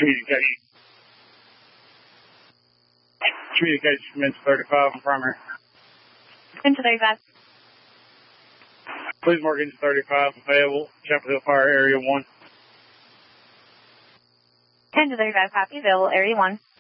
Communication. Communication commence 35 on primary. Into 35. Please mark into 35 available. Chapel Hill Fire Area 1. Into 35, copy. Available Area 1.